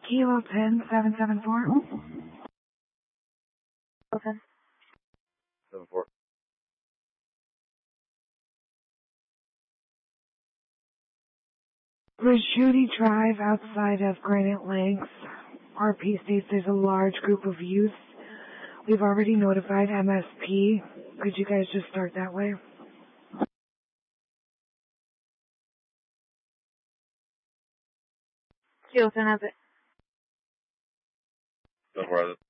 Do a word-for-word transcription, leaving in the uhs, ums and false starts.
Kilo ten seven seven four. Okay. Seven four. Raschuti Drive outside of Granite Lakes. R P states there's a large group of youth. We've already notified M S P. Could you guys just start that way? Kilo ten has it. Seven four has it.